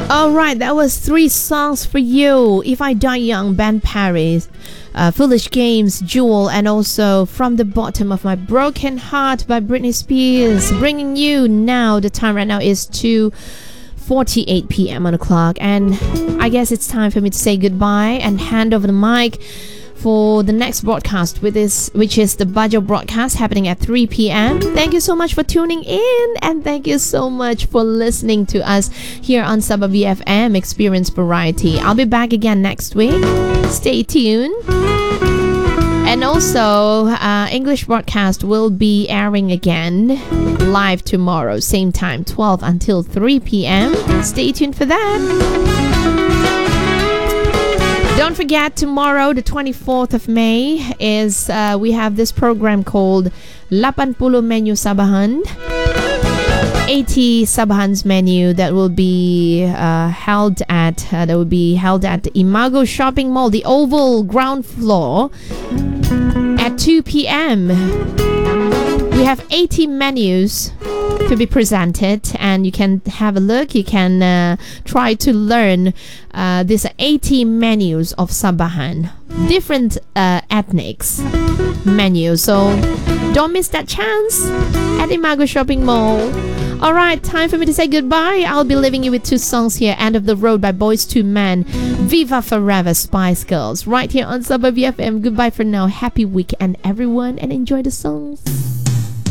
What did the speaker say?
Alright, that was 3 songs for you. If I Die Young, Band Paris, Foolish Games, Jewel, and also From the Bottom of My Broken Heart by Britney Spears. Bringing you now, the time right now is 2:48 p.m. on the clock, and I guess it's time for me to say goodbye and hand over the mic for the next broadcast, which is the Bajo broadcast happening at 3 p.m. Thank you so much for tuning in, and thank you so much for listening to us here on Sabah BFM Experience Variety. I'll be back again next week. Stay tuned. And also, English broadcast will be airing again live tomorrow, same time, 12 until 3 p.m. Stay tuned for that. Don't forget, tomorrow, the 24th of May, is we have this program called 80 Menu Sabahan. 80 Sabahan's menu that will be held at the Imago Shopping Mall, the Oval ground floor, at 2 p.m. We have 80 menus to be presented, and you can have a look. You can try to learn these 80 menus of Sabahan, different ethnics menus. So don't miss that chance at Imago Shopping Mall. Alright, time for me to say goodbye. I'll be leaving you with 2 songs here. End of the Road by Boyz II Men, Viva Forever, Spice Girls, right here on Sabah BFM. Goodbye for now. Happy weekend, everyone, and enjoy the songs.